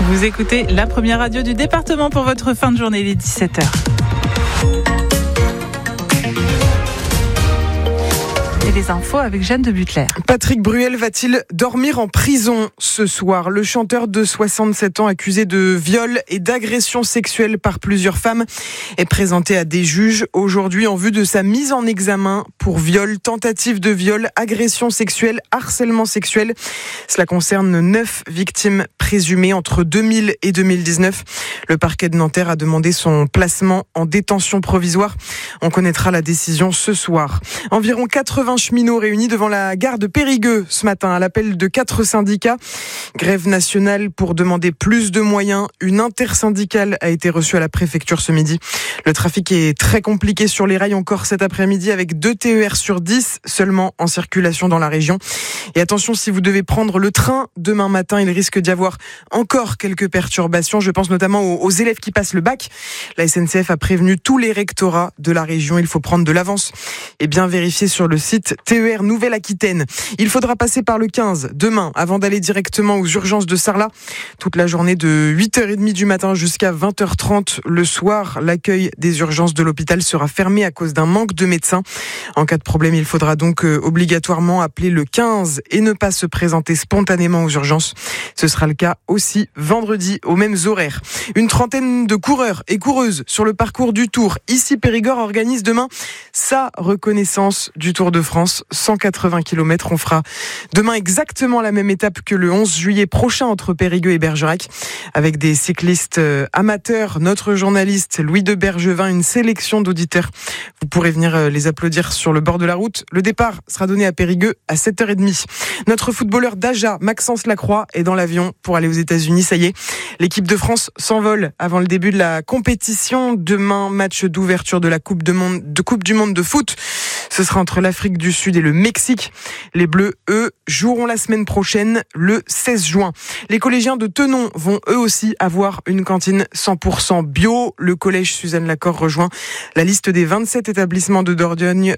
Vous écoutez la première radio du département pour votre fin de journée, il est 17h. Et les infos avec Jeanne de Butler. Patrick Bruel va-t-il dormir en prison ce soir ? Le chanteur de 67 ans accusé de viol et d'agression sexuelle par plusieurs femmes est présenté à des juges aujourd'hui en vue de sa mise en examen pour viol, tentative de viol, agression sexuelle, harcèlement sexuel. Cela concerne 9 victimes présumées entre 2000 et 2019. Le parquet de Nanterre a demandé son placement en détention provisoire. On connaîtra la décision ce soir. Environ 80 cheminots réunis devant la gare de Périgueux ce matin à l'appel de 4 syndicats. Grève nationale pour demander plus de moyens. Une intersyndicale a été reçue à la préfecture ce midi. Le trafic est très compliqué sur les rails encore cet après-midi avec 2 TER sur 10 seulement en circulation dans la région. Et attention, si vous devez prendre le train demain matin, il risque d'y avoir encore quelques perturbations. Je pense notamment aux élèves qui passent le bac. La SNCF a prévenu tous les rectorats de la région. Il faut prendre de l'avance et bien vérifier sur le site TER Nouvelle-Aquitaine. Il faudra passer par le 15 demain avant d'aller directement aux urgences de Sarlat. Toute la journée de 8h30 du matin jusqu'à 20h30 le soir, l'accueil des urgences de l'hôpital sera fermé à cause d'un manque de médecins. En cas de problème, il faudra donc obligatoirement appeler le 15 et ne pas se présenter spontanément aux urgences. Ce sera le cas aussi vendredi aux mêmes horaires. Une trentaine de coureurs et coureuses sur le parcours du Tour. Ici, Périgord organise demain sa reconnaissance du Tour de France. 180 km. On fera demain exactement la même étape que le 11 juillet prochain entre Périgueux et Bergerac. Avec des cyclistes amateurs, notre journaliste Louis de Bergevin, une sélection d'auditeurs. Vous pourrez venir les applaudir sur le bord de la route. Le départ sera donné à Périgueux à 7h30. Notre footballeur d'Aja, Maxence Lacroix, est dans l'avion pour aller aux États-Unis. Ça y est, l'équipe de France s'envole avant le début de la compétition. Demain, match d'ouverture de la Coupe du Monde de foot. Ce sera entre l'Afrique du Sud et le Mexique. Les Bleus, eux, joueront la semaine prochaine, le 16 juin. Les collégiens de Tenon vont eux aussi avoir une cantine 100% bio. Le collège Suzanne Lacor rejoint la liste des 27 établissements de Dordogne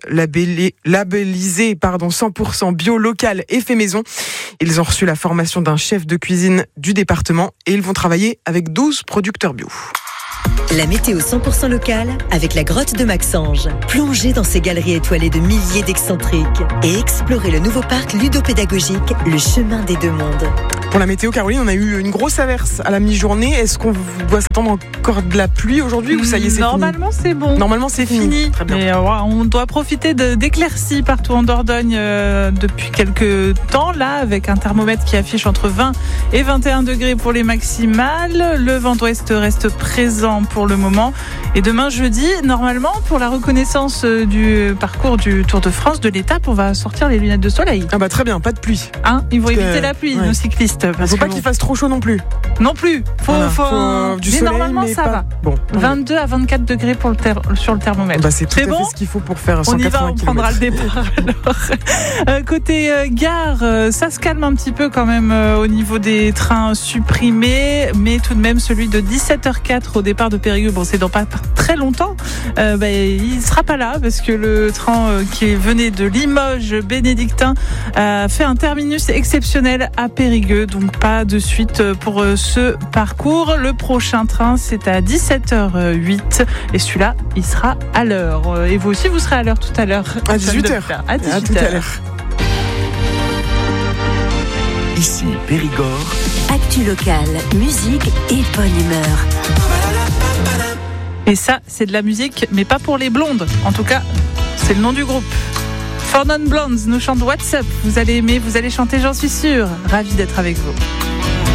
labellisés 100% bio, local et fait maison. Ils ont reçu la formation d'un chef de cuisine du département et ils vont travailler avec 12 producteurs bio. La météo 100% locale avec la grotte de Maxange. Plongez dans ces galeries étoilées de milliers d'excentriques et explorez le nouveau parc ludopédagogique, le chemin des deux mondes. Pour la météo, Caroline, on a eu une grosse averse à la mi-journée. Est-ce qu'on doit s'attendre encore de la pluie aujourd'hui ou ça y est, c'est Normalement, fini ? c'est bon. Normalement, c'est fini. Très bien. Mais on doit profiter d'éclaircies partout en Dordogne depuis quelques temps, là, avec un thermomètre qui affiche entre 20 et 21 degrés pour les maximales. Le vent d'ouest reste présent pour le moment. Et demain, jeudi, normalement, pour la reconnaissance du parcours du Tour de France, de l'étape, on va sortir les lunettes de soleil. Ah bah très bien, pas de pluie. Ils vont éviter la pluie, nos cyclistes. Il faut pas qu'il fasse trop chaud non plus. Non plus. Faut du mais soleil, normalement, mais ça pas... va. Bon, 22 à 24 degrés sur le thermomètre. Bah c'est tout à bon fait ce qu'il faut pour faire 180 On y va, on km. prendra le départ alors. Côté gare, ça se calme un petit peu quand même au niveau des trains supprimés, mais tout de même celui de 17h04 au départ de Périgueux, bon c'est dans pas très longtemps, il sera pas là parce que le train qui venait de Limoges bénédictin a fait un terminus exceptionnel à Périgueux, donc pas de suite pour ce parcours. Le prochain train c'est à 17h08 et celui-là il sera à l'heure. Et vous aussi vous serez à l'heure tout à l'heure. À 18h. À 18h. À tout à l'heure. Ici Périgord. Actu locale, musique et bonne humeur. Et ça, c'est de la musique, mais pas pour les blondes. En tout cas, c'est le nom du groupe. Four Non Blondes nous chante What's Up. Vous allez aimer, vous allez chanter, j'en suis sûre. Ravie d'être avec vous.